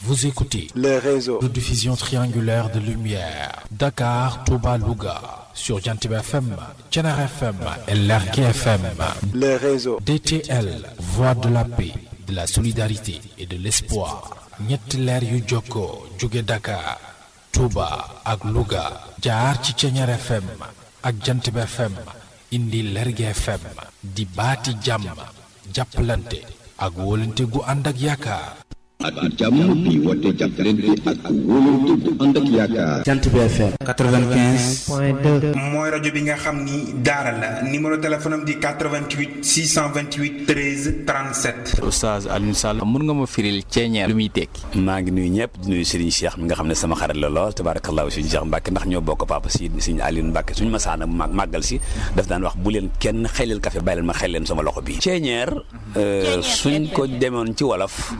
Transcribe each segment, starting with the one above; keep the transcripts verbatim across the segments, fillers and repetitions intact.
Vous écoutez le réseau de diffusion triangulaire de lumière Dakar, Touba, Louga sur Jantib F M, Thiénaba F M et Lergui F M. le réseau D T L, voix de la paix, de la solidarité et de l'espoir. ñetti leer yu jokkoo jóge Dakar, Touba ak Louga jaar ci Thiénaba F M ak Jantib F M indi Lergui F M di baati jàmm jàppalante ak wóolante gu ànd ak yaakaar. ak jàmm bi woote jàppalante ak wóolante gu ànd ak yaakaar. Jantib F M quatre-vingt-quinze point deux mooy rajo bi nga xam ni daara la numéro téléphone am di quatre-vingt-huit six cent vingt-huit treize trente-sept. Oustaz Alioune Sall mën nga ma firil ceeñeer lu muy tekki. maa ngi nuyu ñëpp di nuyu Serigne Cheikh mi nga xam ne sama xarit la lool tabaarakallaahu Serigne Cheikh Mbacke ndax ñoo bokk papa si Serigne Alioune Mbacke suñu masaana màggal si daf daan wax bu leen kenn xelil café bàyyi leen ma xel leen sama loxo bi ceeñeer suñ ko demoon ci wolof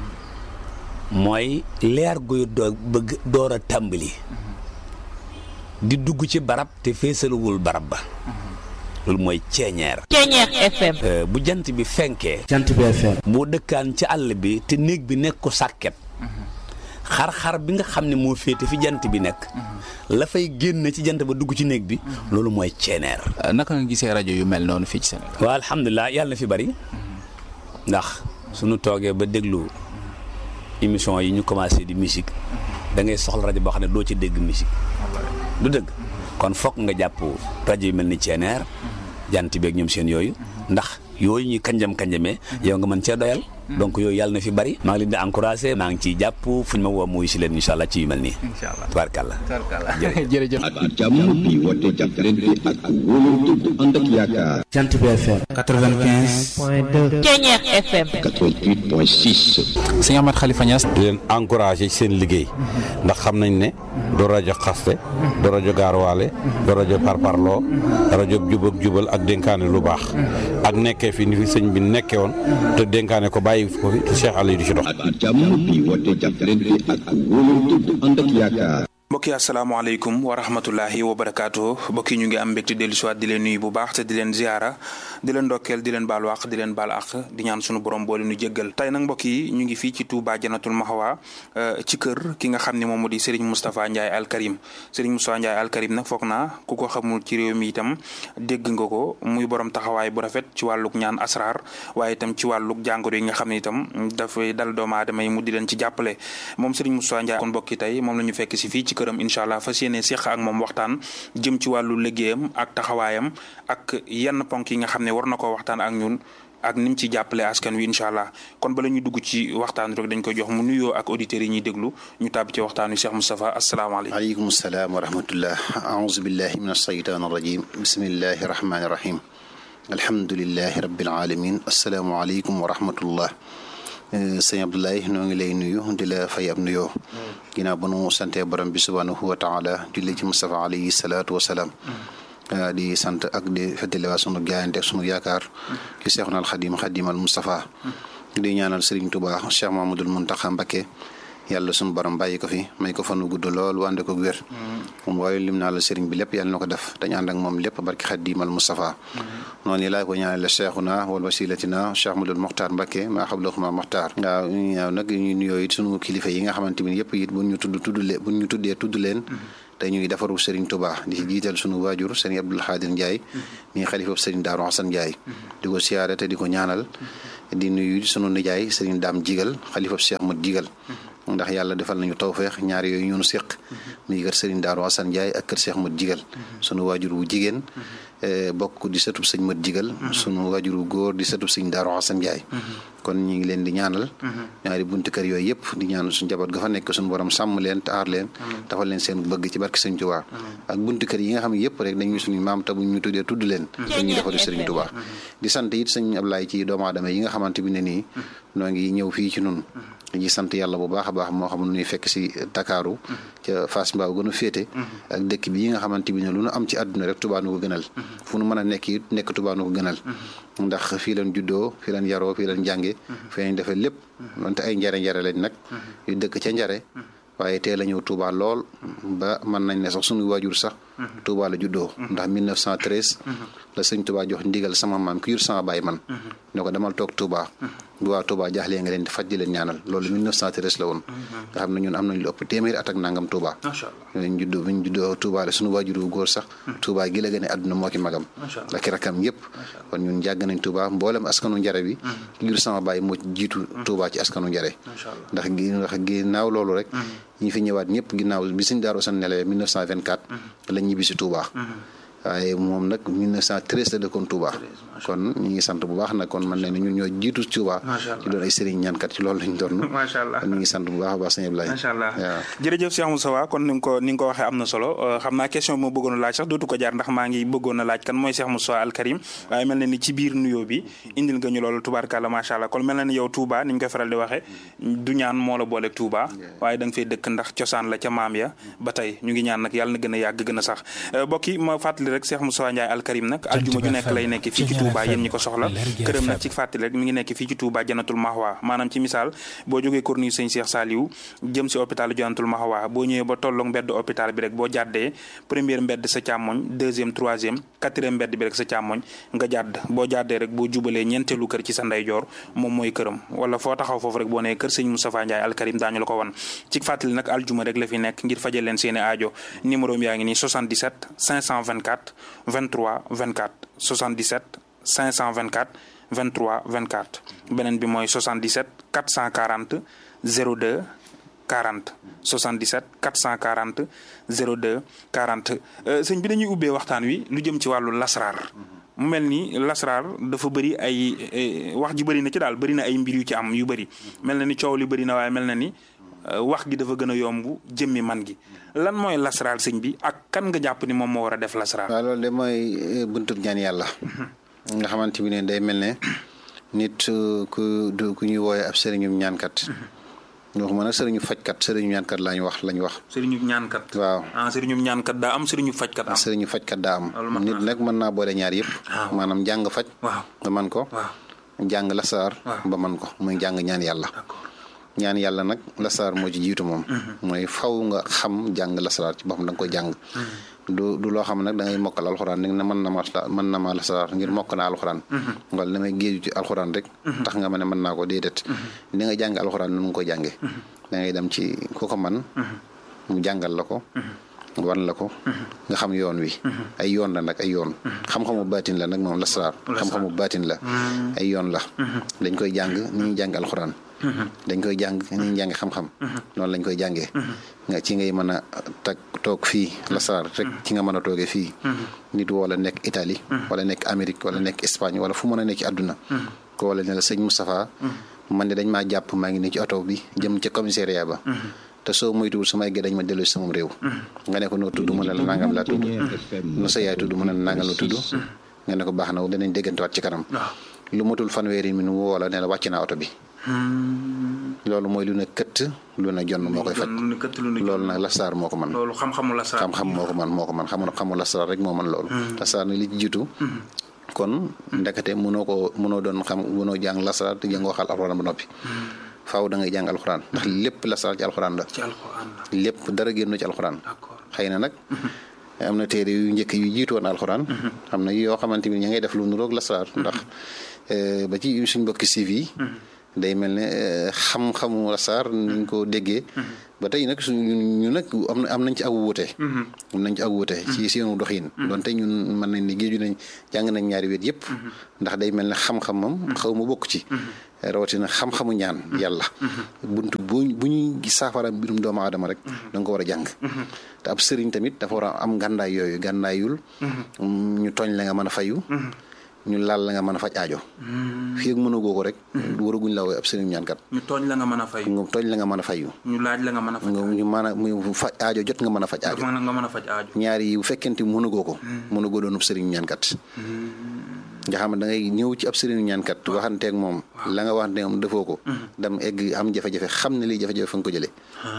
mooy leer guy doo bëgg door a tàmbali di dugg ci barab te feesaluwul barab ba loolu mooy ceeñeer. Ceeñeer F M. bu jant bi fenkee. Jantib F M. boo dëkkaan ci àll bi te néeg bi nekk ko sàkket xar-xar bi nga xam ne moo féete fi jant bi nekk la fay génn ci jant ba dugg ci néeg bi loolu mooy ceeñeer. naka nga gisee rajo yu mel noonu fii ci Sénégal. waaw alhamdulilah yàlla na fi bari ndax suñu toogee ba déglu émission yi ñu commencé di musique da ngay soxla rajo boo xam ne doo ci dégg musique du dëgg kon fokk nga jàpp rajo yu mel ni Ceeneer jant beeg ñoom seen yooyu ndax yooyu ñuy kanjam kanjamee yow nga mën cee doyal donc yooyu yàlla na fi bari maa ngi leen di encouragé maa ngi ciy jàpp fu ñu ma woo muy si leen incha allah ci yu mel nii. incha allah tubaarkàlla. tubaarkàlla jërëjëf. ak jàmm bi woote jàppalante ak wóolante gu ànd ak yaakaar. Jantib F M quatre-vingt-quinze point deux Ceeñeer F M quatre-vingt-huit point six. sëñ Ahmed Khalifa Niass. di leen encouragé ci seen liggéey ndax xam nañ ne du rajo xaste du rajo gaarwaale du rajo parparloo rajo jubal jubal ak dénkaane lu baax ak nekkee fi ni fi sëñ bi nekkee woon te dénkaane ko bàyyi ko fi te Cheikh Aliou di ci dox. ak jàmm bi woote jàppalante ak wóolante gu ànd ak yaakaar. mbokki asalaamaaleykum wa rahmatullahi wa barakaatu mbokki ñu ngi am mbégte dellu si waat di leen nuyu bu baax te di leen ziara di leen ndokkeel di leen baal wàq di leen baal àq di ñaan sunu borom boole nu jéggal tey nag mbokk yi ñu ngi fii ci Touba Jannatul Mahwa ci kër ki nga xam ne moom moo di Serigne Moustapha Ndiaye Al Karim Serigne Moustapha Ndiaye Al Karim nag foog naa ku ko xamul ci réew mi itam dégg nga ko muy borom taxawaay bu rafet ci wàlluk ñaan asrar waaye itam ci wàlluk jàngoro yi nga xam ne itam dafay dal doomu aadama yi mu di leen ci jàppale moom Serigne Moustapha Ndiaye kon mbokki tey moom la ñu fekk si fii ci këram incha allah fas yéene seq ak moom waxtaan jëm ci wàllu liggéeyam ak taxawaayam ak yenn ponk yi nga xam ne war na ko waxtaan ak ñun ak ni mu ci jàppale askan wi incha allah kon bala ñu dugg ci waxtaan rek dañ koy jox mu nuyoo ak auditeurs yi ñuy déglu ñu tàbbi ci waxtaan wi Cheikh Moustapha asalaamaaleykum. aleykum salaam wa rahmatullah aouzu billahi min ashaytaan arrajim bismillahi rahmani rahim alhamdulillahi rabbil alamin asalaamaaleykum wa rahmatullah. sëñ Abdoulaye noo ngi lay nuyu di la fay ab nuyoo ginnaaw ba nu sante borom bi subhanahu wa taala julli ci Mustafa alayhi salaatu wa salaam di sant ak di feddaliwaat sunu jaayante sunu yaakaar ci Seexuna al Xadim Xadimal Mustafa di ñaanal Serigne Touba Cheikh Mamadul Muntaxa Mbakke yàlla sunu borom bàyyi ko fi may ko fanu gudd lool wànde ko wér moom waaye lim naa la Serigne bi lépp yàlla na ko def dañ ànd ak moom lépp barki Xadimal Mustafa noonu laa ko ñaanal la Cheikhuna wal wasilatina Cheikh Madul Mokhtar Mbakke maa xablaxuma Mokhtar waaw ñaaw nag ñu nuyoo it sunu kilifa yi nga xamante ni yëpp it buñ ñu tudd tudd leen buñ ñu tuddee tudd leen te ñuy defaru Serigne Touba di ci jiital sunu waajur Serigne Abdoul Khadir Ndiaye mi xalifa Serigne Darou Hassan Ndiaye di ko siyaare te di ko ñaanal di nuyu sunu nijaay Serigne Dame Jigal xalifa Cheikh Mat Jigal ndax yàlla defal nañu tawfeex ñaar yooyu ñunu séq muy kër Serigne Darou Hassan Ndiaye ak kër Cheikh Mat Jigal sunu waajur wu jigéen bokk di sëtub sëñ Mat Jigal sunu waajur wu góor di sëtub sëñ Darou Hassan Ndiaye kon ñu ngi leen di ñaanal ñaari buntu kër yooyu yëpp di ñaanal suñu njaboot ga fa nekk suñu borom sàmm leen te aar leen dafal leen seen bëgg ci barke Sëriñ Tuubaa ak buntu kër yi nga xam ne yëpp rek dañuy suñu maam te bu ñu tuddee tudd leen dañuy defaru Sëriñ Tuubaa di sant it sëñ Ablaye ci doomu aadama yi nga xamante bi ne nii noo ngi ñëw fii ci nun dañuy sant yàlla bu baax a baax moo xam ne ñuy fekk si Dakaaru ca Fass Mbao gën a féete ak dëkk bi yi nga xamante bi ne lu nu am ci àdduna rek Tuubaa nu ko gënal fu nu mën a nekk it nekk Tuubaa nu ko gënal ndax fii leen juddoo fii leen yaroo fii leen jànge fii leen defee lépp donte ay njare njare lañ nag yu dëkk ca njare waaye teel a ñëw Touba lool ba mën nañ ne sax suñu waajur sax Touba la juddoo ndax mille neuf cent treize la sëñ Touba jox ndigal sama maam ki jur sama baay man ne ko demal toog Touba bu waa Touba jaaxlee nga leen di faj di leen ñaanal loolu mille neuf cent treize la woon nga xam ne ñun am nañ lu ëpp téeméeri at ak nangam Touba ñu juddoo bi ñu juddoo Touba la suñu waajuru góor sax Touba gi la gën a àdduna moo ki magam ak i rakkam yëpp kon ñun jàgg nañ Touba mboolem askanu njare bi ngir sama baay moo jiitu Touba ci askanu njare ndax gi ndax ginnaaw loolu rek ñi fi ñëwaat ñëpp ginnaaw bi suñ Daaru Asan nelawee mille neuf cent vingt-quatre lañ ñibbi si Touba waaye moom nag mille neuf cent treize la dëkkoon Touba kon ñu ngi sant bu baax nag kon man ne ñun ñoo jiitu Touba ci doon ay sëriñ ñaankat ci loolu lañ doon macha allah kon ñu ngi sant bu baax a baax sëñ Ablaye macha allah jërëjëf Cheikh Moustapha kon ni nga ko ni nga ko waxee am na solo xam naa question bi ma bëggoon a laaj sax dootu ko jaar ndax maa ngi bëggoon a laaj kan mooy Cheikh Moustapha Al Karim waaye mel na ni ci biir nuyoo bi indil nga ñu loolu tubaarkàlla macha allah kon mel na ni yow Touba ni ñu koy faral di waxee du ñaan moo la booleeg Touba waaye da nga fay dëkk ndax cosaan la ca maam ya ba tey ñu ngi ñaan nag yàlla na gën a yàgg gën a sax mbokk yi ma fàttali rek Cheikh Moustapha Ndiaye Al Karim nag aljuma ju nekk lay nekk fii ci Touba yéen ñi ko soxla këram nag ci fàttali rek mi ngi nekk fii ci Touba Jannatul Mahwa maanaam ci misaal boo jógee corniche sëñ Cheikh Saliou jëm si hôpital Jannatul Mahwa boo ñëwee ba tolloog mbedd hôpital bi rek boo jàddee première mbedd sa càmmoñ deuxième troisième quatrième mbedd bi rek sa càmmoñ nga jàdd boo jàddee rek boo jubalee ñeenteelu kër ci sa ndeyjoor moom mooy këram wala foo taxaw foofu rek boo nee kër sëñ Moustapha Ndiaye Al Karim daañu la ko wan ci fàttali nag aljuma rek la fi nekk ngir fajal leen seeni aajo numéro yaa ngi nii soixante-dix-sept cinq cent vingt-quatre vingt-trois vingt-quatre soixante-dix-sept cinq cent vingt-quatre vingt-trois vingt-quatre beneen bi mooy soixante-dix-sept quatre cent quarante zéro deux quarante soixante-dix-sept quatre cent quarante zéro deux quarante sëñ bi dañuy ubbee waxtaan wi lu jëm ci wàllu lasraar mu mel ni lasraar dafa bëri ay wax ji bëri na ci daal bëri na ay mbir yu ci am yu bëri mel na ni coow li bëri na waaye mel na ni wax gi dafa gën a yomb jëmmi man gi lan mooy lasraar sëñ bi ak kan nga jàpp ni moom moo war a def lasraar. waaw loolu de mooy buntub ñaan yàlla. nga xamante bi ne day mel ne nit ku du ku ñuy wooye ab sëriñum ñaankat. waxuma nag sëriñu fajkat sëriñu ñaankat lañu wax lañu wax. sëriñu ñaankat. waaw ah sëriñu ñaankat daa am sëriñu fajkat am. sëriñu fajkat daa am. nit nag mën naa boole ñaar yëpp. maanaam jàng faj. waaw ba man ko. jàng lasraar. ba man ko muy jàng ñaan yàlla. ñaan yàlla nag lasraar moo ci jiitu moom. mooy faw nga xam jàng lasraar ci boppam da nga koy jàng. du du loo xam ne nag da ngay mokkal alxuraan rek ne mën na ma mën na ma lasraar ngir mokk naa alxuraan. wala damay géeju ci alxuraan rek. tax nga ma ne mën naa ko déedéet. ni nga jàng alxuraan nu mu koy jàngee. da ngay dem ci ku ko man mu jàngal la ko. wan la ko. nga xam yoon wi. ay yoon la nag ay yoon. xam-xamu baatin la nag moom lasraar. xam-xamu baatin la. ay yoon la. dañ koy jàng ni ñuy jàng alxuraan. dañ koy jàng ni ñuy jàng xam-xam. noonu lañ koy jàngee. nga ci ngay mën a tag toog fii lasraar rek ci nga mën a toogee fii. nit wala nekk Italie. wala nekk Amérique wala nekk Espagne wala fu mën a nekk ci àdduna. ko wala ne la sëñ Moustapha. man de dañ maa jàpp maa ngi nii ci oto bi jëm ca commissariat ba. te soo moytuwul su may gee dañ ma delloo si sama réew. nga ne ko noo tudd mu ne la nangam laa tudd. no sa yaay tudd mu ne la nangam la tudd. nga ne ko baax na danañ déggantewaat ci kanam. lu matul fanweeri mi nu woo la ne la wàcc naa oto bi. loolu mooy lu ne këtt lu ne jonn moo koy faj. loolu nag lasraar moo ko man loolu xam-xamu lasraar xam-xam moo ko man moo ko man xam xamu lasraar rek moo man loolu. lasraar nag li ci jiitu. kon ndekete mënoo ko mënoo doon xam mënoo jàng lasraar te jàngoo xal alxuraan ba noppi. faaw da ngay jàng alxuraan ndax lépp lasraar ci alxuraan la. ci alxuraan la lépp dara génn ci alxuraan. xëy na nag. am na téere yu njëkk yu jiitoon alxuraan. xam na yoo xamante ni ña ngay def lu nuroog lasraar ndax ba ci suñ mbokki siif yi. day mel ne xam-xamu lasraar niñ ko déggee. ba tey nag suñu ñu nag am na am nañ ci ak wuute. am nañ ci ak wuute. ci seenu doxin. donte ñun mën nañ ni géeju nañ jàng nañ ñaari wet yëpp. ndax day mel ne xam-xamam xaw ma bokk ci. rawatina xam-xamu ñaan yàlla. buntu bu bu ñuy saafara mbirum doomu aadama rek. da nga ko war a jàng. te ab sëriñ tamit dafa war a am gàndaay yooyu gàndaayul. ñu tooñ la nga mën a fayu. ñu laal la nga mën a faj aajo. fii ak mënagoo ko rek. waraguñ la wooye ab sëriñ ñaankat. ñu tooñ la nga mën a fayu. nga tooñ la nga mën a fayu. ñu laaj la nga mën a faj ñu mën a mu faj aajo jot nga mën a faj aajo. nga mën a faj aajo. ñaar yi bu fekkente mënagoo ko. mënagoo doon ab sëriñ ñaankat. nga xam ne da ngay ñëw ci ab sëriñu ñaankat waxanteeg moom la nga waxanteeg moom defoo ko. dem egg am jafe-jafe xam ne lii jafe-jafe fa nga ko jëlee.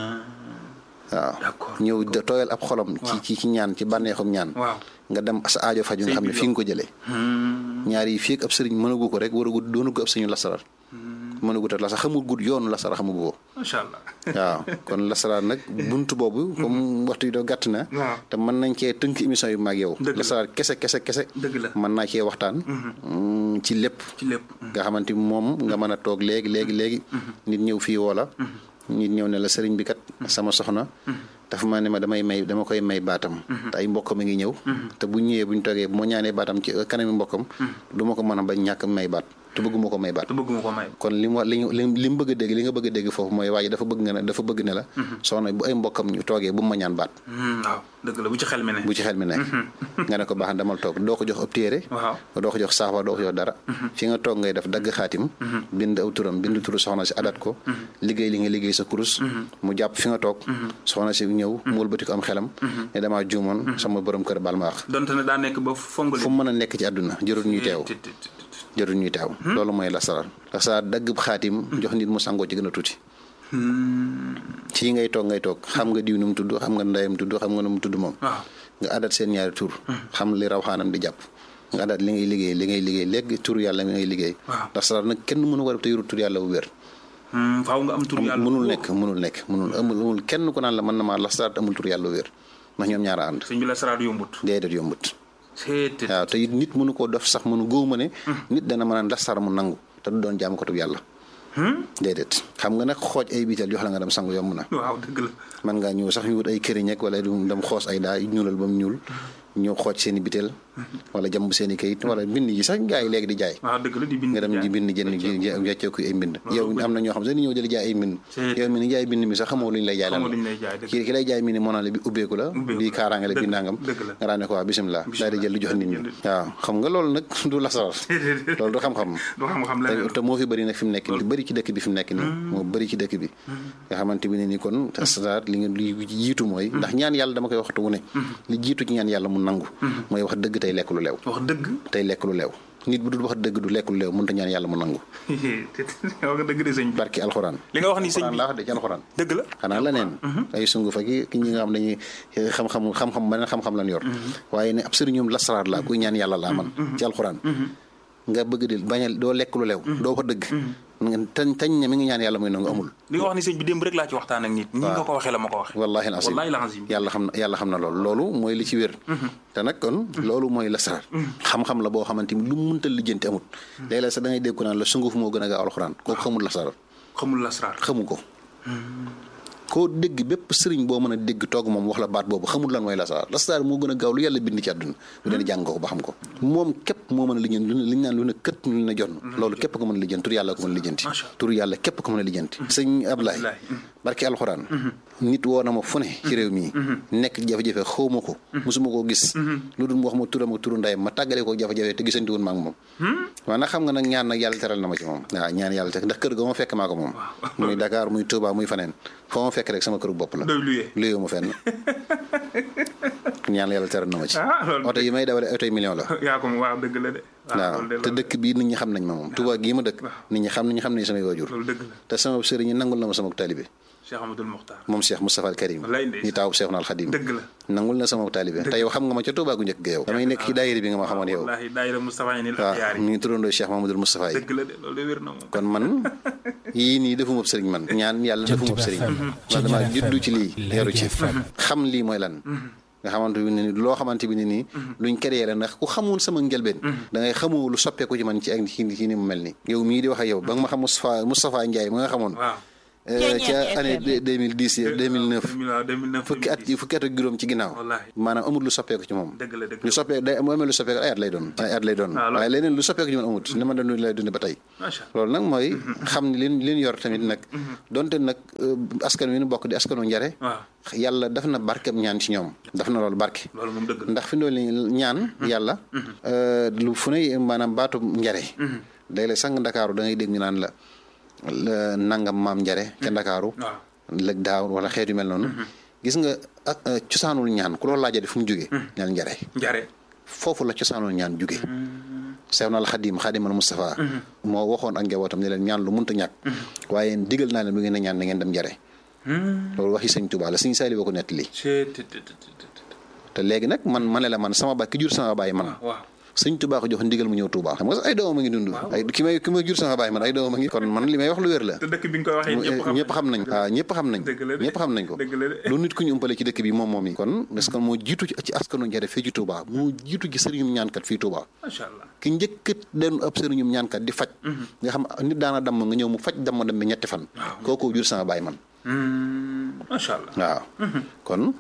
waaw ñëw tooyal ab xolam. ci ci ñaan ci bànneexum ñaan. nga dem sa aajo faju nga xam ne fi nga ko jëlee. ñaar yi fii ak ab sëriñ mënagu ko rek waragu doonu ko ab sëriñu lasaraar. mënagu ta lasaraar xamul gudd yoonu lasaraar xamagu ko. macha allah waaw kon lasaraar nag buntu boobu. comme waxtu yi doo gàtt na. te mën nañ cee tënk émission yu mag yow. lasaraar kese kese kese. dëgg la mën naa cee waxtaan. ci lépp ci lépp nga xamante moom nga mën a toog léegi léegi léegi nit ñëw fii woola nit ñëw ne la sëriñ bi kat sama soxna dafa ma ne ma damay may dama koy may baatam te ay mbokkam a ngi ñëw te bu ñëwee bu ñu toogee bu ma ñaanee baatam ci kanami mbokkam du ma ko mën a bañ ñàkk may baat te bëgguma ko may baat te bëgguma ko may kon li mu li li mu bëgg a dégg li nga bëgg a dégg foofu mooy waa ji dafa bëgg nga ne dafa bëgg ne la soxna bu ay mbokkam ñu toogee bu mu ma ñaan baat waaw dëgg la bu ci xel mi ne bu ci xel mi ne nga ne ko baax damal toog doo ko jox ab téere waaw doo ko jox saafa doo ko jox dara fi nga toog ngay def dagg xaatim bind aw turam bind turu soxna si adat ko liggéey li nga liggéey sa kurus mu jàpp fi nga toog soxna si ñëw mu wëlbati ko am xelam ne damaa juumoon sama borom kër baal ma wax donte ne daa nekk ba fongali fu mu mën a nekk ci àdduna jërul ñuy teew jërul ñuy teew loolu mooy lasaraar lasaraar dagg xaatim jox nit mu sangoo ci gën a tuuti ci ngay toog ngay toog xam nga diw nu mu tudd xam nga ndeyam tudd xam nga nu mu tudd moom nga adat seen ñaari tur xam li raw xaanam di jàpp nga adat li ngay liggéey li ngay liggéey léegi tur yàlla mi ngay liggéey lasaraar nag kenn mënu ko def te yorul tur yàlla bu wér faaw nga am tur yàlla mënul nekk mënul nekk mënul amul amul kenn ku naan la mën na maa lasaraar amul tur yàlla bu wér ndax ñoom ñaara ànd sëñ bi lasaraar yombut déedéet yombut waaw te it nit mënu koo def sax mënu góob ma ne nit dana mën a lasaraar mu nangu te du doon jaam ko tub yàlla déedéet xam nga nag xooj ay biital jox la nga dem sangu yomb na waaw dëgg la man ngaa ñëw sax ñu wut ay këriñ ak wala du dem xoos ay daa ñuulal ba mu ñuul ñëw xooj seen i bitel wala jàmb seen i kayit wala bind yi sax gaa yi léegi di jaay waaw dëgg la di bind nga dem di bind jënd jàccee ko ay mbind yow am na ñoo xam sax ni ñëw jëli jaay ay mbind yow mi ni jaay bind mi sax xamoo lu ñu lay jaay lan la ki ki lay jaay mi ni moo naan la bi ubbeeku la bi kaaraange la bi nangam nga daan ne ko waaw bisimilah daal di jël di jox nit ñi waaw xam nga loolu nag du lasaraar loolu du xam-xam te moo fi bëri nag fi mu nekk nii bëri ci dëkk bi fi mu nekk nii moo bëri ci dëkk bi nga xamante bi ne ni kon lasaraar li nga li jiitu mooy ndax ñaan yàlla dama koy waxtu wu ne li jiitu ci ñaan yàlla mu nangu mooy wax dëgg tey lekk lu leew wax dëgg tey lekk lu leew nit bu dul wax dëgg du lekk lu leew mënut a ñaan yàlla mu nangu wax nga dëgg de sëñ bi barki alxuraan li nga wax ni sëñ bi laa wax de ci alxuraan dëgg la xanaa la neen ay sungu fa ki ki ñi nga xam dañuy xam-xam xam-xam beneen xam-xam lan yor waaye ne ab sëriñum lasaraar laa kuy ñaan yàlla laa man ci alxuraan nga bëgg di bañal doo lekk lu leew doo fa dëgg tañ tañ ne mi ngi ñaan yàlla muy nangu amul li nga wax ni sëñ bi démb rek laa ci waxtaan ak nit ñi nga ko waxee la ma ko waxee wallaahi al-azim yàlla xam na yàlla xam na loolu loolu mooy li ci wér te nag kon loolu mooy lasaraar xam-xam la boo xamante ni lu mu mënta lijjanti amul léeg-léeg sax da ngay dégg ko naan la sunguf moo gën a gaaw alxuraan kooku xamul lasaraar xamul lasaraar xamu ko koo dégg bépp sëriñ boo mën a dégg toog moom wax la baat boobu xamul lan mooy lasaraar lasaraar moo gën a gaaw lu yàlla bind ci àdduna bu dee jàng ko ba xam ko moom képp moo mën a lijjanti lu liñ naan lu ne kët lu ne jon loolu képp ko mën a lijjanti tur yàlla ko mën a lijjanti tur yàlla képp ko mën a lijjanti sëñ Ablaye barki alxuraan nit woo na ma fu ne ci réew mii nekk jafe-jafe xawma ko mosuma koo gis lu dul mu wax ma turam ak turu ndayam ma tàggale ko jafe-jafe te gisanti woon ma ak moom waaw nag xam nga nag ñaan nag yàlla teral na ma ci moom waaw ñaan yàlla te ndax kër ga ma fekk maa ko moom muy Dakar muy Touba muy faneen foo ma fekk rek sama këru bopp la luyee ma fenn ñaan yàlla teral na ma ci oto yi may dawale oto yi million la yaa ko waaw dëgg la de waaw te dëkk bii nit ñi xam nañ ma moom Touba gii ma dëkk nit ñi xam nañu xam nañ samay waajur te sama sëriñ ñi nangul na ma sama taalibe Cheikh Amadou Mokhtar moom Cheikh Moustapha al Karim ñi taawu Cheikhul al Khadim dëgg la nangul na sama taalibe te yow xam nga ma ca Touba gu njëkk ga yow damay nekk ci daayira bi nga ma xamoon yow wallaahi daayira Moustapha yi ni la waaw mi ngi turandoo Cheikh Mamadou Moustapha yi dëgg la de loolu de wér na moom kon man yii nii defu ma sëriñ man ñaan yàlla defu ma sëriñ man damaa juddu ci lii yaru ci xam lii mooy lan nga xamante bi ne ni loo xamante bi ne nii luñ créé la ndax ku xamoon sama njëlbeen da ngay xamoo lu soppeeku ci man ci ak ci ni mu mel ni yow mii di wax ak yow ba nga ma xam Moustapha Moustapha Ndiaye ma nga xamoon ca année deux mille dix deux mille neuf fukki at fukki at ak juróom ci ginnaaw maanaam amul lu soppeeku ci moom lu soppeeku day mu amee lu soppeeku ay at lay doon ay at lay doon waaye leneen lu soppeeku ci man amut ni ma doon lay dund ba tey loolu nag mooy xam ni leen leen yor tamit nag donte nag askan wi nu bokk di askanu njare yàlla daf na barkeb ñaan ci ñoom daf na loolu barke ndax fi ndool ni ñaan yàlla lu fu ne maanaam baatu njare léeg-léeg sang Ndakaaru da ngay dégg ñu naan la nangam maam njare ca Ndakaaru lëg daaw wala xeetu mel noonu gis nga cosaanul ñaan ku loolu laajee fu mu jógee ñaan njare njare foofu la cosaanul ñaan jógee Seexul Xadim Xadimal Moustapha moo waxoon ak njabootam ne leen ñaan lu munta ñàkk waaye digal naa leen bu ngeen ne ñaan na ngeen dem njare loolu waxi sëñ Tuubaa la sëñ Saaliw ko nettali te léegi nag man ma ne la man sama baay ki jur sama baay man sëñ Touba ko jox ndigal mu ñëw Touba xam nga sax ay doomam a ngi dund ay ki may ki may jur sama baay man ay doomam a ngi kon man li may wax lu wér la te dëkk bi nga koy waxee ñëpp xam nañ waaw ñëpp xam nañ ñëpp xam nañ ko lu nit ku ñu umpale ci dëkk bi moom moom yi kon est-ce que moo jiitu ci askanu njare fii ci Touba moo jiitu ci sëriñum ñaankat fii Touba macha allah ki njëkkat den ab sëriñum ñaankat di faj nga xam nit daana damm nga ñëw mu faj damm dem bi ñetti fan kooku jur sama baay man macha allah waaw kon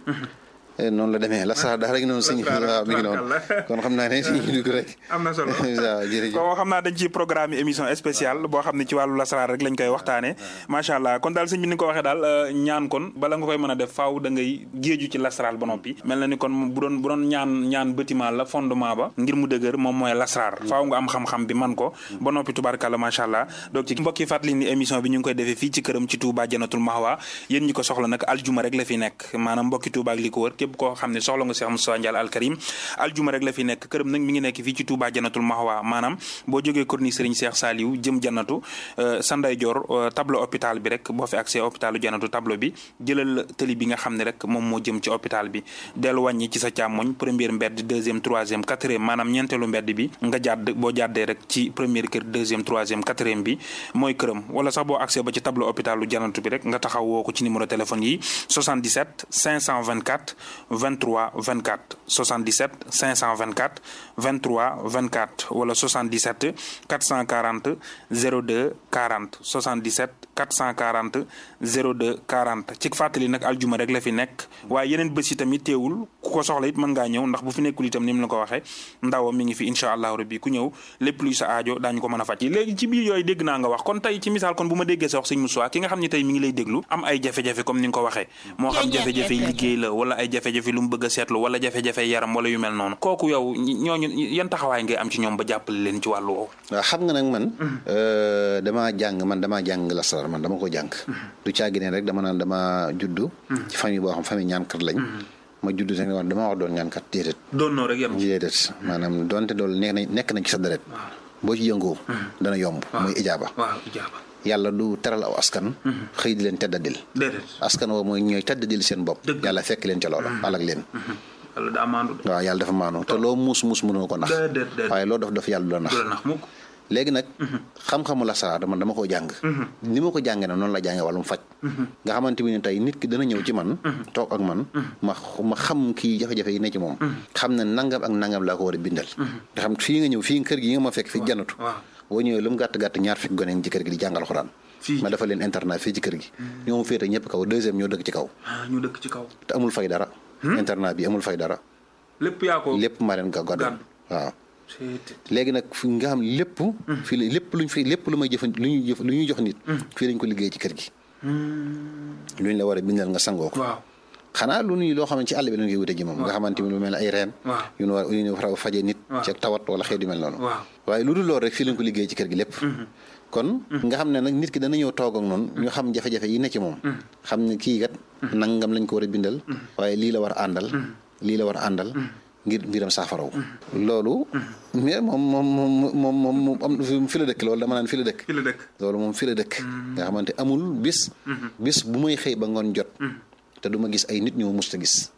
noonu la demee lasraar daal rek noonu sëñ waaw mi ngi noonu kon xam naa ne si ñu dugg rek am na solo waaw jërëjëf kon xam naa dañ ci programme émission spéciale boo xam ne ci wàllu lasraar rek lañ koy waxtaane macha allah kon daal sëñ bi ni nga ko waxee daal ñaan kon bala nga koy mën a def faaw da ngay géeju ci lasraar ba noppi mel na ni kon bu doon bu doon ñaan ñaan bâtiment la fondement ba ngir mu dëgër moom mooy lasraar faaw nga am xam-xam bi man ko ba noppi tubaarkàlla macha allah donc ci mbokk yi fàttali ni émission bi ñu ngi koy defee fii ci këram ci Touba Jannatul Mahwa yéen ñi ko soxla nag aljuma rek la fi nekk maanaam mbokki Touba ak li ko wër képp koo xam ne soxla nga Cheikh Moustapha Ndiaye Al Karim aljuma rek la fi nekk këram nag mi ngi nekk fii ci Touba Jannatul Mahwa maanaam boo jógee corniche Serigne Cheikh Saliou jëm jannatu sa ndeyjoor tableau hôpital bi rek boo fi accès hôpitalu jannatu tableau bi jëlal tëli bi nga xam ne rek moom moo jëm ci hôpital bi dellu wàññi ci sa càmmoñ première mbedd deuxième troisième quatrième maanaam ñeenteelu mbedd bi nga jàdd boo jàddee rek ci première kër deuxième troisième quatrième bi mooy këram wala sax boo accès ba ci tableau hôpitalu jannatu bi rek nga taxaw woo ko ci numéro téléphone yi soixante-dix-sept cinq cent vingt-quatre vingt-trois vingt-quatre soixante-dix-sept cinq cent vingt-quatre vingt-trois vingt-quatre wala soixante-dix-sept quatre cent quarante zéro deux quarante soixante-dix-sept quatre cent quarante zéro deux quarante ci fàttali nag aljuma rek la fi nekk waaye yeneen bés yi tamit teewul ku ko soxla it mën ngaa ñëw ndax bu fi nekkul itam ni mu la ko waxee ndawam mi ngi fi incha allahu rabbi ku ñëw lépp luy sa aajo daañu ko mën a faj léegi ci biir yooyu dégg naa nga wax kon tey ci misaal kon bu ma déggee sa wax sëñ Moussa ki nga xam ne tey mi ngi lay déglu am ay jafe-jafe comme ni nga ko waxee moo xam jafe-jafe liggéey la wala ay jafe-jafe lu mu bëgg a seetlu wala jafe-jafe yaram wala yu mel noonu kooku yow ñooñu yan taxawaay ngay am ci ñoom ba jàppale leen ci wàllu woowu. waaw xam nga nag man damaa jàng man damaa jàng lasaraar man dama ko jàng du caagi ne rek dama naan dama juddu ci famille boo xam famille ñaankat lañ ma juddu rek wax dama wax doon ñaankat déedéet doon noo rek yam ci déedéet maanaam doonte loolu nekk na nekk nañ ci sa deret boo ci yëngoo dana yomb muy ijaaba waaw ijaaba yàlla du teral aw askan xëy di leen teddadil askan woo mooy ñooy teddadil seen bopp yàlla fekk leen ca loola alak leen yàlla daa maandu waaw yàlla dafa maandu te loo muus muus mënoo ko nax waaye loo dof dof yàlla du la nax léegi nag xam-xamu lasaraar man dama ko jàng ni ma ko jàngee na noonu la jàngee wàllum faj nga xamante bi ne tey nit ki dana ñëw ci man toog ak man ma ma xam kii jafe-jafe yi ne ci moom xam ne nangam ak nangam laa ko war a bindal nga xam fii nga ñëw fii kër gi nga ma fekk fi jannatu boo ñëwee lu mu gàtt-gàtt ñaar fekk gone ci kër gi di jàngal xuraan ma dafa leen internat fii ci kër gi ñoo mu féete ñëpp kaw deuxième ñoo dëkk ci kaw ñu dëkk ci kaw te amul fay dara internat bi amul fay dara lépp yaa ko lépp maa leen ko gàddu waaw léegi nag fi nga xam lépp fii la lépp luñ fi lépp lu may jëfan lu ñuy jëf lu ñuy jox nit fii lañ ko liggéey ci kër gi luñ la war a bindal nga sangoo ko xanaa lu ñuy loo xam ne ci àll bi lañ koy wute ji moom nga xamante ni lu mel ne ay reen yu ñu war yu ñu war a fajee nit ci tawat wala xeet yu mel noonu waaye lu dul loolu rek fii lañ ko liggéey ci kër gi lépp kon nga xam ne nag nit ki dana ñëw toog ak noonu ñu xam jafe-jafe yi ne ci moom xam ne kii kat nangam lañ ko war a bindal waaye lii la war a àndal lii la war a àndal ngir mbiram saafaraw loolu mais moom moom moom moom moom am fi la dëkk loolu dama naan fi la dëkk loolu moom fi la dëkk nga xamante amul bis bis bu may xëy ba ngoon jot te du ma gis ay nit ñoo mus ta gis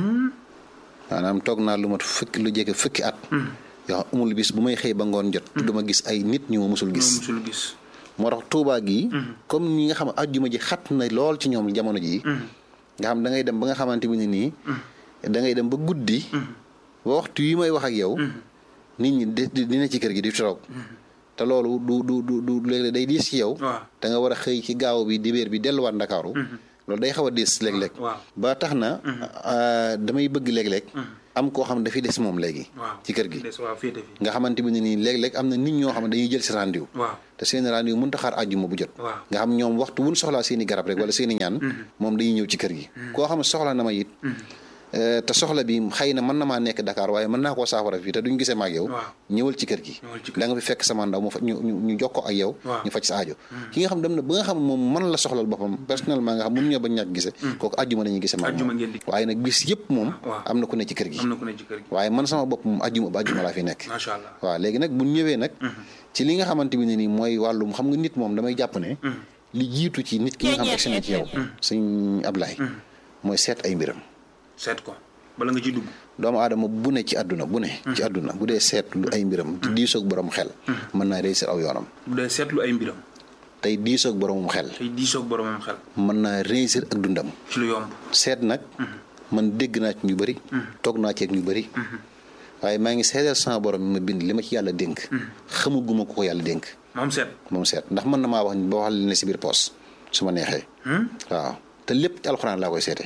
maanaam toog naa lu mat fukki lu jege fukki at yoo xam amul bis bu may xëy ba ngoon jot te du ma gis ay nit ñoo musul gis moo tax Tuubaa gi comme ñi nga xam ajjuma ji xat na lool ci ñoom jamono ji nga xam da ngay dem ba nga xamante bi ne nii da ngay dem ba guddi ba waxtu yi may wax ak yow nit ñi di dina ci kër gi di toog te loolu du du du du léeg-léeg day diis ci yow da nga war a xëy ci gaaw bi dibéer bi delluwaat Ndakaaru loolu day xaw a diis léeg-léeg ba tax na damay bëgg léeg-léeg am koo xam ne dafay des moom léegi ci kër gi nga xamante bi ne nii léeg-léeg am na nit ñoo xam ne dañuy jël si rendez-vous te seeni rendez-vous mënut a xaar àjjuma bu jot nga xam ñoom waxtu wuñ soxlaa seeni garab rek wala seeni ñaan moom dañuy ñëw ci kër gi koo xam ne soxla na ma it te soxla bi xëy na mën na maa nekk Dakar waaye mën naa koo saafara fii te duñ gisee ma ak yow ñëwal ci kër gi da nga fi fekk sama ndaw mu fa ñu ñu jokkoo ak yow ñu faj sa aajo ki nga xam dem na ba nga xam moom mën la soxlal boppam personnellement nga xam mënu ñoo bañ ñàkk gise kooku àjjuma dañuy gisee ma ak moom waaye nag bis yëpp moom am na ku ne ci kër gi waaye man sama bopp moom àjjuma ba àjjuma laa fi nekk waaw léegi nag bu ñëwee nag ci li nga xamante bi ne nii mooy wàllum xam nga nit moom damay jàpp ne li jiitu ci nit ki nga xam ne ci yow sëñ Ablaye mooy seet ay mbiram seet ko bala nga ci dugg. doomu aadama bu ne ci àdduna bu ne. ci àdduna bu dee seetlu ay mbiram. di diisoog borom xel. mën naa réussir aw yoonam. bu dee seetlu ay mbiram. tey diisoog boromum xel. tey diisoog boromum xel. mën naa réussir ak dundam. ci lu yomb. seet nag. man dégg naa ci ñu bëri. toog naa ci ak ñu bëri. waaye maa ngi seetal sama borom mi ma bind li ma ci yàlla dénk. xamaguma ko ko yàlla dénk. moom seet. moom seet ndax mën na maa wax ba wax li ne si biir poos su ma neexee. waaw te lépp ci alxuraan laa koy seete.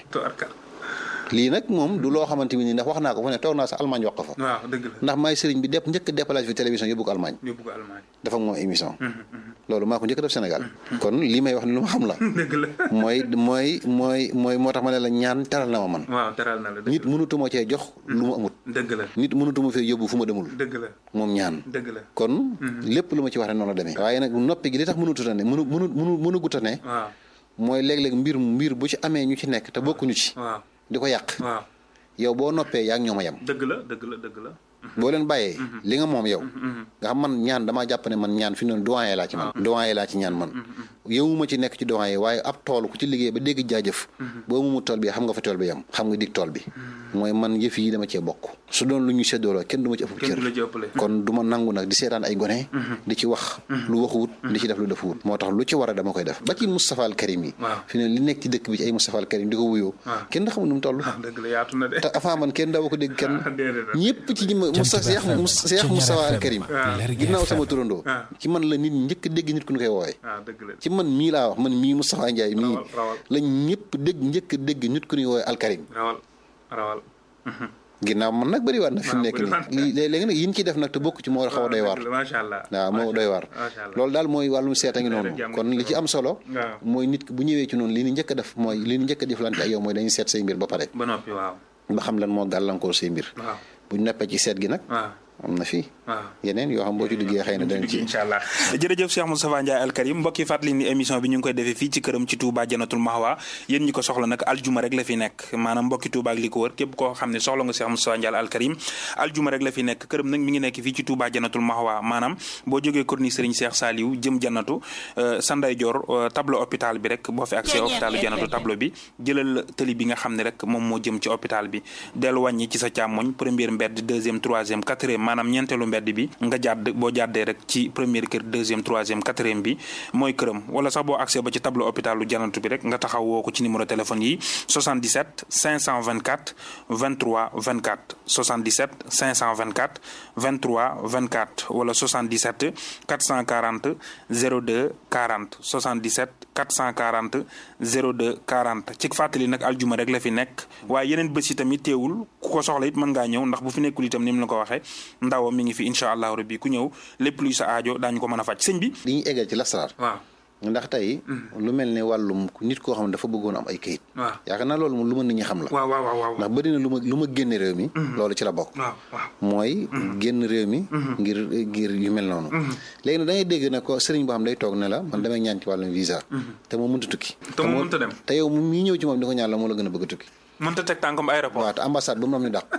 lii nag moom du loo xamante ni ndax wax naa ko fa ne toog naa sa Allemagne wax ko fa. waaw dëgg la ndax maay sëriñ bi dépp njëkk a déplacé fi télévision yóbbu ko Allemagne. yóbbu ko Allemagne. dafa moom émission. loolu maa ko njëkk a def Sénégal. kon lii may wax ni lu ma xam la. dëgg la mooy mooy mooy mooy moo tax ma ne la ñaan teral na ma man. waaw teral na la dëgg la nit mënutuma cee jox lu ma amut. dëgg la nit mënutuma fee yóbbu fu ma demul. dëgg la moom ñaan. dëgg la kon lépp lu ma ci wax rek noonu la demee. waaye nag noppi gi li tax mënutut a ne mënu mënu mënu mënugut a ne. waaw mooy léeg-léeg mbir mbir bu ci amee ñu ci nekk te bokkuñu ci. waaw di ko yàq. waaw yow boo noppee yaa ngi ñoom a yem. dëgg la dëgg la dëgg la. boo leen bàyyee. li nga moom yow. nga xam man ñaan damaa jàpp ne man ñaan fi noonu doyen laa ci man. doyen laa ci ñaan man. yowuma ci nekk ci doyen waaye ab tool ku ci liggéey ba dégg jaajëf. boo mu tool bi xam nga fa tool bi yem. xam nga dig tool bi. mooy man yëf yi dama cee bokk. su doon lu ñu séddoo kenn du ma ci ëpp cër. kon du ma nangu nag di seetaan ay gone. di ci wax lu waxuwut di ci def lu defuwut. moo tax lu ci war a dama koy def ba ci Moustapha al Karim yi. fi ne li nekk ci dëkk bi ci ay Moustapha al Karim di ko wuyoo. kenn xamul nu mu toll. dëgg la yaatu na de. te avant man kenn daw ko dégg kenn. ñëpp ci ñi ma Cheikh Moustapha al Karim ginnaaw sama turandoo ci man la nit njëkk dégg nit ku ñu koy woowee ci man mii laa wax man mii Moustapha Ndiaye mii la ñëpp dégg njëkk dégg nit ku ñuy woowee al Karim rawal rawal ginnaaw man nag bëri waat na fi mu nekk nii léegi nag yin ci def nag te bokk ci moo xaw a doy waar waaw moo doy waar loolu daal mooy wàllum seet a ngi noonu kon li ci am solo mooy nit bu ñëwee ci noonu li ñu njëkk a def mooy li ñu njëkk a deflante ak yow mooy dañuy seet say mbir ba pare ba noppi waaw ba xam lan moo gàllankoor say mbir bu ñu neppee ci seet gi nag am na fii yeneen yoo xam boo ci duggee xëy na dañ ci incha allah jërëjëf Cheikh Moustapha Ndiaye Al Karim mbokk yi fàttali ni émission bi ñu ngi koy defee fii ci këram ci Touba Jannatul Mahwa yéen ñi ko soxla nag aljuma rek la fi nekk maanaam mbokki Touba ak li ko wër képp koo xam ne soxla nga Cheikh Moustapha Ndiaye Al Karim aljuma rek la fi nekk këram nag mi ngi nekk fii ci Touba Jannatul Mahwa maanaam boo jógee corniche Serigne Cheikh Saliou jëm jannatu sanday Dior tableau hôpital bi rek boo fi accès hôpitalu jannatu tableau bi jëlal tëli bi nga xam ne rek moom moo jëm ci hôpital bi dellu wàññi ci sa càmmoñ première mbedd deuxième troisième quatrième maanaam ñeenteelu mbedd bi nga jàdd boo jàddee rek ci première kër deuxième troisième quatrième bi mooy këram wala sax boo accès ba ci tableau hôpitalu Janatu bi rek nga taxaw woo ko ci numéro téléphone yi soixante-dix-sept cinq cent vingt-quatre vingt-trois vingt-quatre soixante-dix-sept cinq cent vingt-quatre vingt-trois vingt-quatre wala soixante-dix-sept quatre cent quarante zéro deux quarante soixante-dix-sept quatre cent quarante zéro deux quarante ci fàttali nag aljuma rek la fi nekk waaye yeneen bés yi tamit teewul ku ko soxla it mën ngaa ñëw ndax bu fi nekkul itam ni mu la ko waxee ndawam mi ngi fi incha allahu rabbi ku ñëw lépp luy sa aajo daañu ko mën a faj sëñ bi. li ñuy eggal ci lasaraar. waaw ndax tey. lu mel ne wàllum nit koo xam ne dafa bëggoon am ay kayit. waaw yaakaar naa loolu lu ma nit ñi xam la. waaw waaw waaw ndax bëri na lu ma lu ma génne réew mi. loolu ci la bokk. waaw waaw mooy. génn réew mi. ngir ngir yu mel noonu. léegi nag da ngay dégg ne ko sëriñ boo xam day toog ne la man damay ñaan ci wàllum visa. te moom mënut a tukki. te moom mënut a dem te yow mii ñëw ci moom di ko ñaan la moo la gën a bëgg a tukki. mënut a teg tànkam aéroport. waaw te ambassade ba mu am ñu dàq.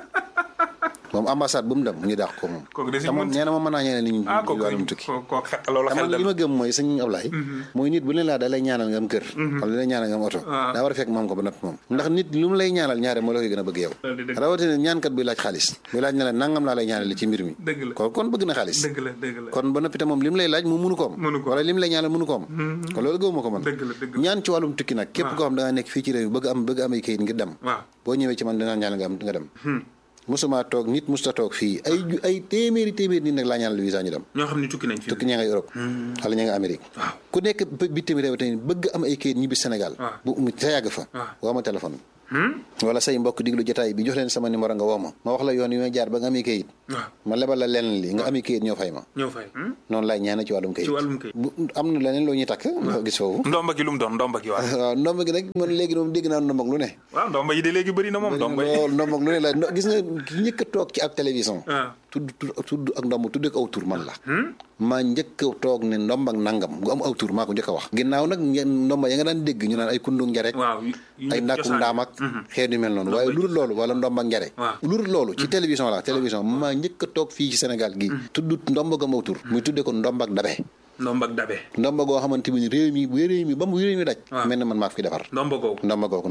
moom ambassade bu mu dem ñu dàq ko moom. kooku de si moom nee na ma mën naa ñeneen nit ñi. ah kooku wàllum tukki. kooku loolu xel li ma gëm mooy sëñ Ablaye. mooy nit bu leen laa da lay ñaanal nga am kër. wala da lay ñaanal nga am oto. daa war a fekk moom ko ba natt moom. ndax nit lu mu lay ñaanal ñaare moo la koy gën a bëgg yow. rawatina ñaankat buy laaj xaalis. buy laaj ne la nangam laa lay ñaanal li ci mbir mi. dëgg la kon kon bëgg na xaalis. dëgg la dëgg la kon ba noppi te moom li mu lay laaj mu mënu ko am. mënu ko wala li mu lay ñaanal mënu ko am. kon loolu gëwuma ko man. dëgg la dëgg la ñaan ci wàllum tukki nag képp koo xam da nga nekk fii ci réew mi bëgg am bëgg am ay kayit ngir dem boo ñëwee ci man dinaa ñaanal nga am nga dem musuma toog nit musta toog fii ay ay téeméeri téeméeri nit nag laa ñaanal visa ñu dem. ñoo xam ne tukki nañ fi tukki ña nga Europe. wala ña nga Amérique. waaw ku nekk bitim réew tamit bëgg am ay kayit ñibbi Sénégal. bu mu sa yàgg fa. woo ma téléphone. wala say mbokk diglu jotaay bi jox leen sama numéro nga woo ma. ma wax la yoon yi may jaar ba nga amee kayit. ma lebal la leneen li nga amee kayit ñoo fay ma. ñoo fay. noonu laay ñaanal ci wàllum kayit. ci wàllum kayit bu am na leneen loo ñuy takk. nga gis foofu. ndomba gi lu mu doon ndomba gi waaw. waaw ndomba gi nag man léegi moom dégg naa ndomba lu ne. waaw ndomba yi de léegi bëri na moom ndomba yi loolu ndomba lu ne la gis nga ki njëkk a toog ci ab télévision. tudd tudd ak ndomb tudd ak aw tur man la. maa njëkk a toog ne ndomb ak nangam gu am aw tur maa ko njëkk a wax. ginnaaw nag ndomba ya nga daan dégg ñu naan ay kundu njare. ay ndàkkum ndaam ak xeet yu mel noonu waaye lu dul loolu wala ndomb ak njare. lu dul loolu ci télévision la télévision maa njëkk a toog fii ci Sénégal gii. tudd ndomb ak am aw tur muy tuddee ko ndomb ak dabe. ndomba ak dabe. ndomba goo xamante ni réew mi bu réew mi ba mu réew mi daj. mel na man maa ko fi defar. ndomba googu ndomba googu noonu.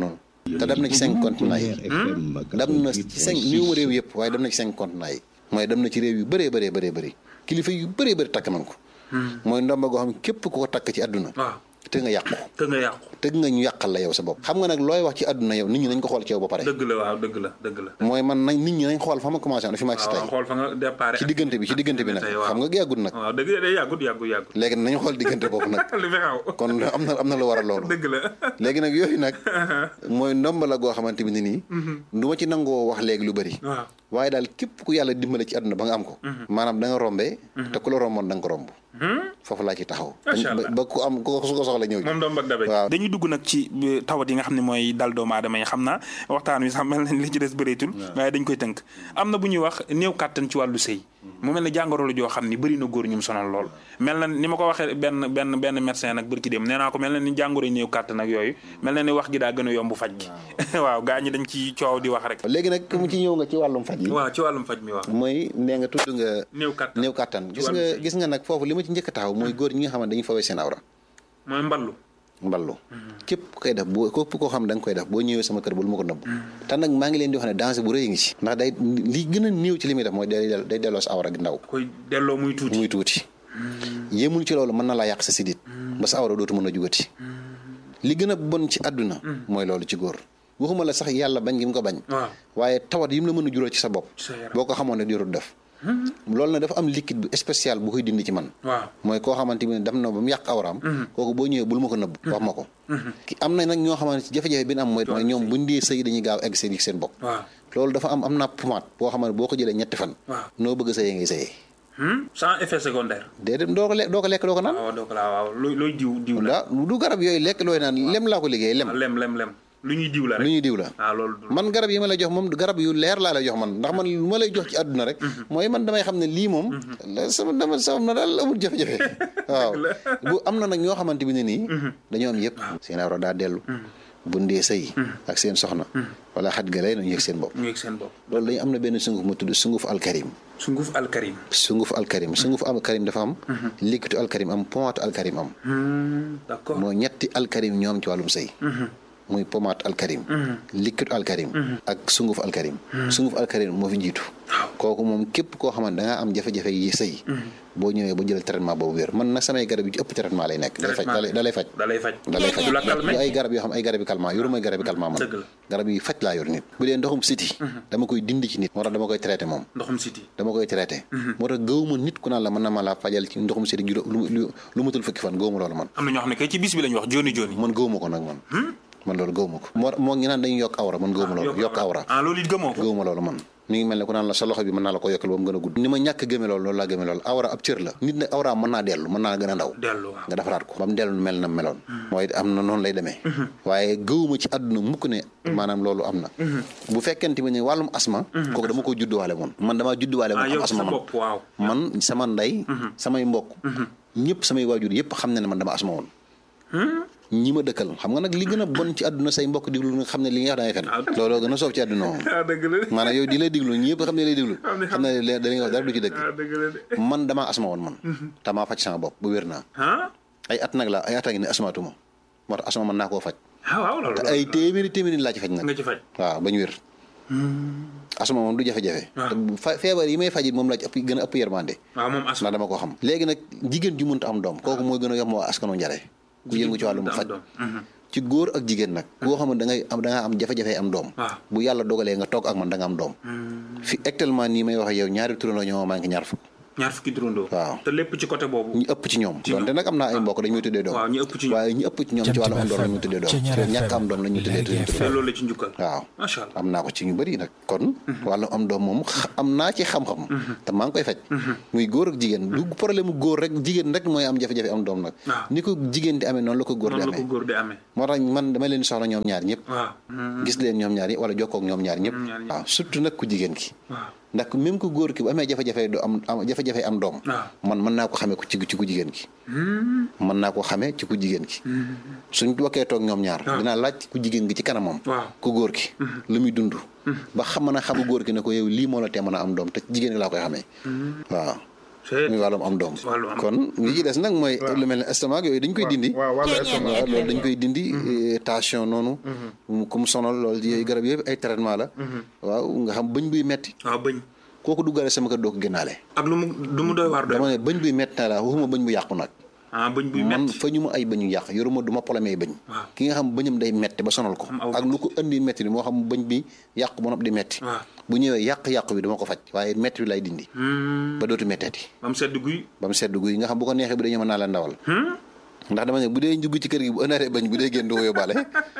te dem na ci cinq continents yi dem na ci cinq néew ma réew yëpp waaye dem na ci cinq continents yi mooy dem na ci réew yu bëree bëree bëree bëri kilifa yu bëree bëri takk nañ ko mooy ndomba goo xam ne képp ku ko takk ci àdduna te nga yàqu te nga yàqu te nga ñu yàqal la yow sa bopp xam nga nag looy wax ci àdduna yow nit ñi nañ ko xool ci yow ba pare dëgg la waaw dëgg la dëgg la mooy man nañ nit ñi nañ xool fa ma commencé woon fi ma agsi tey xool fa nga départ ci diggante bi ci diggante bi nag xam nga yàggut nag waaw dëgg day yàggut yàggut yàggut léegi nañu xool diggante boobu nag li fi xaw kon am na am na lu war a loolu dëgg la léegi nag yooyu nag mooy ndomba la goo xamante bi ni nii du ma ci nangoo wax léegi lu bëri waaw waaye daal képp ku yàlla dimbale ci àdduna ba nga am ko maanaam da nga rombee te ku la romboon da nga ko romb foofu laa ci taxaw ba ku am ku su ko soxla ñëw moom doom bak dabe waaw dañuy dugg nag ci tawat yi nga xam ne mooy dal doomu aadama yi xam naa waxtaan wi sax mel na li ci des bëreetul waaye dañ koy tënk am na bu ñuy wax néew kàttan ci wàllu sëy mu mel ne jàngoro la joo xam ni bëri na góor ñu mu sonal lool mel na ni ma ko waxee benn benn benn médecin nag bërki dem nee naa ko mel na ni jàngoro néew kàttan ak yooyu mel na ni wax gi daa gën a yomb faj gi waaw gaa ñi dañ ci coow di wax rek léegi nag mu ci ñëw nga ci wàllum faj yi waaw ci wàllum faj mi waaw mooy nee nga tudd nga néew kàttan néew kàttan gis nga gis nga nag foofu li ma ci njëkk a taxaw mooy góor ñi nga xam ne dañuy fawee seen awra mooy mballu mballu képp koy def boo képp koo xam da nga koy def boo ñëwee sama kër bul ma ko nëbb te nag maa ngi leen di wax ne danger bu rëy ngi ci ndax day li gën a néew ci li muy def mooy day day delloo sa awra gi ndaw koy delloo muy tuuti muy tuuti yéemul ci loolu mën na laa yàq sa sidit ba sa awra dootu mën a jugati li gën a bon ci àdduna mooy loolu ci góor waxuma la sax yàlla bañ gi mu ko bañ waaye tawat yi mu la mën a jural ci sa bopp boo ko xamoon ne diirut def loolu nag dafa am liquide bu spécial bu koy dindi ci man waaw mooy koo xamante ni dem na ba mu yàq awraam kooku boo ñëwee bul ma ko nëbb wax ma ko ki am na nag ñoo xamante ci jafe-jafe bi ñu am mooy mooy ñoom buñ dee sëy dañuy gaaw egg seen yi seen bopp loolu dafa am am naa pommade boo xam ne boo ko jëlee ñetti fan noo bëgg a sëyee ngay sëyee sans effet secondaire déedéet doo ko lekk doo ko lekk doo ko naan waaw doo ko laa waaw looy looy diw diw la du garab yooyu lekk looy naan lem laa ko liggéey lem lem lem lem lu ñuy diw la rek lu ñuy diw la ah loolu man garab yi ma lay jox moom garab yu leer laa lay jox man ndax man lu ma lay jox ci àdduna rek mooy man damay xam ne lii moom sama dama sama na daal amul jafe-jafe waaw bu am na nag ñoo xamante bi ne nii dañoo am yëpp seen awra daa dellu bu ndee sëy ak seen soxna wala xat ga lay nañu yëg seen bopp ñu yëg seen bopp loolu dañu am na benn sunguf mu tudd sunguf alkarim sunguf alkarim sunguf alkarim sunguf alkarim dafa am liquidu alkarim am pommade alkarim am d'accord mooy ñetti alkarim ñoom ci wàllum sëy muy pommade alkarim liquide alkarim ak sunguf alkarim sunguf alkarim moo fi jiitu kooku moom képp koo xamante da ngaa am jafe-jafe yi sëy boo ñëwee ba jël traitement boobu wér man nag samay garab yi ci ëpp traitement lay nekk da lay faj da lay faj da lay faj du ay garab yoo xam ay garab yi calmant yoru mooy garab yi calmant man garab yi faj laa yor nit bu dee ndoxum siti dama koy dindi ci nit moo tax dama koy traité moom ndoxum siti dama koy traité moo tax gëwuma nit ku naan la mën na ma laa fajal ci ndoxum siti ju lu matul fukki fan gëwuma loolu man am na ñoo xam ne kay ci bis bi lañu wax joni joni man gëwuma ko nag man man loolu gëwuma ko moo moo ngi naan dañuy yokk awra man gëwuma loolu yokk awra ah loolu it gëmoo ko gëwuma loolu man mi ngi mel ne ku naan la sa loxo bi mën naa la ko yokkal ba mu gën a gudd ni ma ñàkk gëme loolu loolu laa gëme loolu awra ab cër la nit nag awra mën naa dellu mën naa gën a ndaw nga defaraat ko ba mu dellu mel na meloon mooy am na noonu lay demee waaye gëwuma ci àdduna mukk ne maanaam loolu am na bu fekkente ne wàllum asma kooku dama ko judduwaale moon man damaa judduwaale moon am asma man man sama ndey samay mbokk ñëpp samay waajur yëpp xam ne ne man dama asma woon ñi ma dëkkal xam nga nag li gën a bon ci àdduna say mbokk diglu nga xam ne li nga wax dangay fen looloo gën a soof ci àdduna moom maanaam yow di lay diglu ñëpp xam ne lay diglu xam ne da li nga wax dara du ci dëgg man damaa asma woon man damaa faj sama bopp bu wér naa ay at nag la ay at a ngi ne asmaatuma moo tax asma mën naa koo faj te ay téeméeri téeméeri laa ci faj nag waaw ba ñu wér asma moom du jafe-jafe feebar yi may fajit moom laa ci ëpp gën a ëpp yërmande ndax dama ko xam léegi nag jigéen ju mënta am doom kooku mooy gën a yomb waa askanu njare ku yëngu ci wàllum faj ci góor ak jigéen nag koo xam ne da ngay am da ngaa am jafe-jafe am doom bu yàlla dogalee nga toog ak man da nga am doom fi actuellement nii may wax yow ñaari turandoo ñoo manqué ñaar fukk ñaar fukki turandoo waaw te lépp ci côté boobu ñu ëpp ci ñoom donte nag am naa ay mbokk dañuy tuddee doom waaye ñu ëpp ci ñoom ci wàllum am doom lañu tuddee doom ñàkk am doom lañu tuddee loolu la ci njukkal waaw macha allah am naa ko ci ñu bëri nag kon wàllum am doom moom am naa ci xam-xam te maa ngi koy faj muy góor ak jigéen du problème mu góor rek jigéen rek mooy am jafe-jafe am doom nag ni ko jigéen di amee noonu la ko góor di amee moo tax man dama leen soxla ñoom ñaar ñëpp gis leen ñoom ñaar ñëpp wala jokkoo ak ñoom ñaar ñëpp waaw surtout nag ku jigéen ki ndax même ku góor ki bu amee jafe-jafe du am jafe-jafe am doom man mën naa ko xamee ko ci ci ku jigéen ki mën naa ko xamee ci ku jigéen ki suñ wakkee toog ñoom ñaar dinaa laaj ku jigéen gi ci kanamam ku góor ki lu muy dund ba xam mën a xamu góor ki ne ko yow lii moo la tee mën a am doom te jigéen gi laa koy xamee waaw muy wàllum am doom kon li ci des nag mooy lu mel ne estomac yooyu dañ koy dindi waaw loolu dañ koy dindi tension noonu ku mu sonal loolu yooyu garab yëpp ay traitement la waaw nga xam bëñ buy metti waaw bëñ kooku duggaale sama kër doo ko génnaale ak lu mu lu mu doy waar doy dama ne bëñ buy metti na la waxuma bëñ bu yàqu nag ah bëñ buy metti man fa ñu ma ay bëñ yu yàq yoruma du ma problème ay bëñ ki nga xam bëñam day metti ba sonal ko ak lu ko indi metti ni moo xam bëñ bi yàqu ba nopp di metti bu ñëwee yàq-yàq bi dama ko faj waaye metti bi lay dindi ba dootu metteeti ba mu sedd guy ba mu sedd guy nga xam bu ko neexee bi dañu mën naa la ndawal ndax dama ne bu dee njugg ci kër gi bu ëndaaree bañ bu dee génn du ko yóbbaale.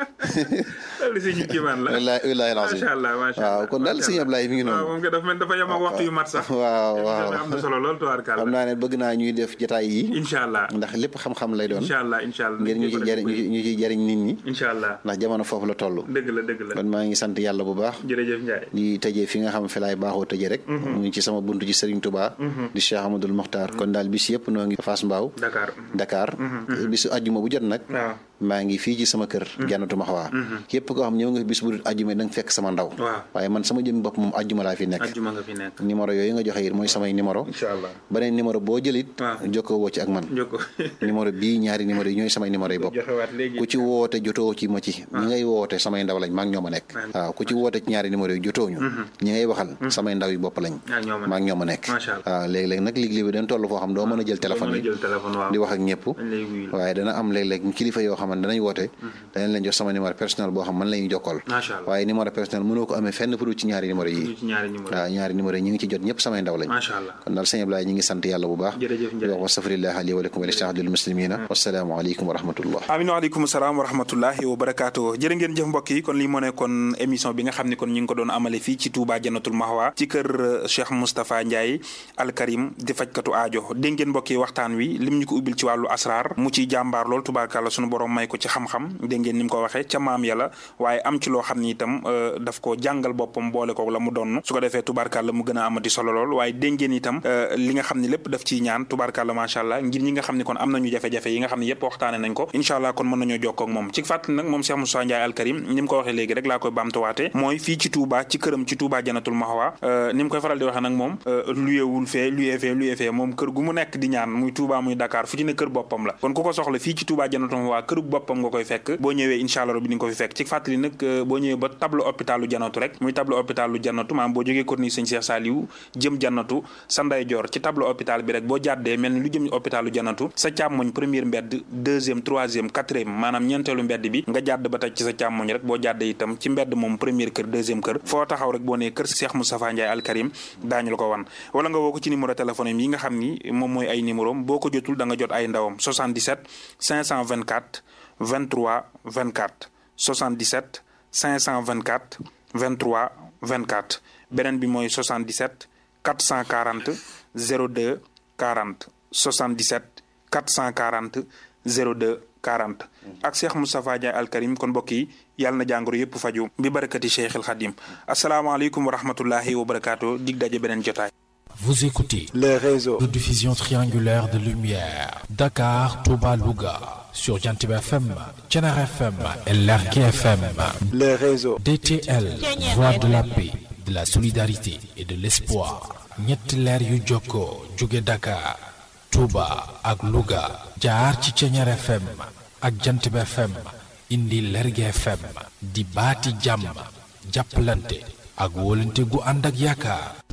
loolu si ñu kiimaan la. wallaahi wallaahi lancé macha allah macha allah waaw kon daal sëñ Ablaye mi ngi noonu. waaw moom dafa mel dafa yem ak waxtu yu mat sax. waaw waaw am na solo lool tubaarkàlla. xam naa ne bëgg naa ñuy def jotaay yi. incha allah ndax lépp xam-xam lay doon. incha allah incha allah ngir ñu ci jariñ ñu ciy jariñ nit ñi. incha allah ndax jamono foofu la toll. dëgg la dëgg la kon maa ngi sant yàlla bu baax. jërëjëf Ndiaye. di tëjee fi nga xam fi laay baaxoo tëjee rek. mu ngi ci sama buntu ci Serigne Touba. di Cheikh Amadou Mokhtar kon daal bis yëpp noo ngi Fass Mbao Dakar Dakar bisu àjjuma bu jot nag maa ngi fii ci sama kër Jannatu Maxwa képp koo xam ñëw nga bis bu dul àjjuma da nga fekk sama ndaw waaye man sama jëm bopp moom àjjuma laa fi nekk àjjuma nga fi nekk numéro yooyu nga joxe it mooy samay numéro inshallah beneen numéro boo jëlit jokkoo woo ci ak man numéro bii ñaari numéro yi ñooy samay numéro yi bopp ku ci woote jotoo ci ma ci ñi ngay woote samay ndaw lañ maa ngi ñoo ma nekk waaw ku ci woote ci ñaari numéro yi jotoo ñu ñi ngay waxal samay ndaw yi bopp lañ maa ngi ñoo ma nekk waaw léeg-léeg nag léeg-léeg bi dañ toll foo xam doo mën a jël téléphone bi di wax ak ñëpp waaye dana am léeg-léeg kilifa yoo xam ne danañ woote danañ leen jox sama numéro personnel boo xam man la ñuy jokkool waaye numéro personnel mënoo ko amee fenn pour ci ñaari numéro yi waaw ñaari numéro yi ñi ngi ci jot ñëpp samay ndaw lañ kon daal sëñ Ablaye ñi ngi sant yàlla bu baax di wax wastaghfirullaah li wa lakum wa li saa'iril muslimina wassalaamu aleykum wa rahmatullah amin waaleykum salaam wa rahmatullahi wa barakaatu jërë ngeen jëf mbokk yi kon lii moo nekkoon émission bi nga xam ne kon ñu ngi ko doon amale fii ci Touba Jannatul Mahwa ci kër Cheikh Moustapha Ndiaye Al Karim di fajkatu aajo dégg ngeen mbokk yi waxtaan wi lim ñu ko ubbil ci wàllu asrar mu ciy jàmbaar lool tubaarkàlla sunu borom may ko ci xam-xam dégg ngeen ni mu ko waxee ca maam yàlla waaye am ci loo xam ni itam daf ko jàngal boppam boole ko la mu doon su ko defee tubaarkàlla mu gën a amati solo lool waaye dégg ngeen itam li nga xam ne lépp daf ciy ñaan tubaarkàlla macha allah ngir ñi nga xam ne kon am nañu jafe-jafe yi nga xam ne yëpp waxtaane nañ ko incha allah kon mën nañoo jokkoo ak moom ci fàttali nag moom Cheikh Moustapha Ndiaye Al Karim ni mu ko waxee léegi rek laa koy baamtuwaate mooy fii ci Touba ci këram ci Touba Jannatul Mahwa ni mu koy faral di waxee nag moom luyewul fee luye fee luye fee moom kër gu mu nekk di ñaan muy Touba muy Dakar fu ci ne kër boppam la kon ku ko soxla fii ci Touba Jannatul Mahwa kër boppam nga koy fekk boo ñëwee incha allah bi ni nga ko fi fekk ci fàttali nag boo ñëwee ba tableau hôpitalu Jannatu rek muy tableau hôpitalu Jannatu maanaam boo jógee corniche Sëñ Cheikh Saliou jëm Jannatu sa ndeyjoor ci tableau hôpital bi rek boo jàddee mel ni lu jëm hôpitalu Jannatu sa càmmoñ première mbedd deuxième troisième quatrième maanaam ñeenteelu mbedd bi nga jàdd ba tey ci sa càmmoñ rek boo jàddee itam ci mbedd moom première kër deuxième kër foo taxaw rek boo nee kër Cheikh Moustapha Ndiaye Al Karim daañu la ko wan wala nga woo ko ci numéro téléphone yi nga xam ni moom mooy ay numéro boo ko jotul da nga jot ay ndawam soixante-dix-sept cinq cent vingt-quatre vingt-trois vingt-quatre soixante-dix-sept cinq cent vingt-quatre vingt-trois vingt-quatre beneen bi mooy soixante-dix-sept quatre cent quarante zéro deux quarante soixante-dix-sept quatre cent quarante zéro deux quarante ak Cheikh Moustapha Ndiaye Al Karim kon mbokk yi yàlla na jàngoro yëpp faju bi barakati Cheikhul Khadim asalaamaaleykum wa rahmatullahi wa barakaatu dig daje beneen jotaay. Vous écoutez les réseaux de diffusion triangulaire de lumière Dakar, Touba, Louga sur Jantib F M, Thiénaba F M et Lergui F M. les réseaux D T L, voix de la paix, de la solidarité et de l'espoir. ñetti leer yu jokkoo jóge Dakar, Touba ak Louga jaar ci Thiénaba F M ak Jantib F M indi Lergui F M di baati jàmm jàppalante ak wóolante gu ànd ak yaakaar.